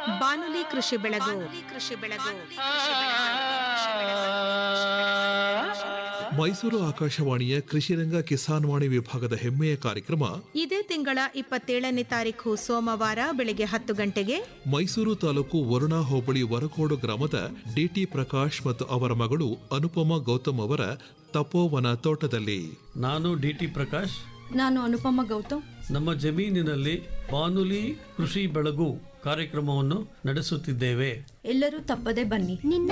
ಬಾನುಲಿ ಕೃಷಿ ಬೆಳಗು. ಮೈಸೂರು ಆಕಾಶವಾಣಿಯ ಕೃಷಿರಂಗ ಕಿಸಾನ್ ವಾಣಿ ವಿಭಾಗದ ಹೆಮ್ಮೆಯ ಕಾರ್ಯಕ್ರಮ ಇದೇ ತಿಂಗಳ 27ನೇ ತಾರೀಖು ಸೋಮವಾರ ಬೆಳಗ್ಗೆ 10 ಗಂಟೆಗೆ ಮೈಸೂರು ತಾಲೂಕು ವರುಣಾ ಹೋಬಳಿ ವರಕೋಡು ಗ್ರಾಮದ ಡಿಟಿ ಪ್ರಕಾಶ್ ಮತ್ತು ಅವರ ಮಗಳು ಅನುಪಮಾ ಗೌತಮ್ ಅವರ ತಪೋವನ ತೋಟದಲ್ಲಿ. ನಾನು ಡಿಟಿ ಪ್ರಕಾಶ್. ನಾನು ಅನುಪಮ ಗೌತಮ್. ನಮ್ಮ ಜಮೀನಿನಲ್ಲಿ ಬಾನುಲಿ ಕೃಷಿ ಬೆಳಗು ಕಾರ್ಯಕ್ರಮವನ್ನು ನಡೆಸುತ್ತಿದ್ದೇವೆ. ಎಲ್ಲರೂ ತಪ್ಪದೆ ಬನ್ನಿ.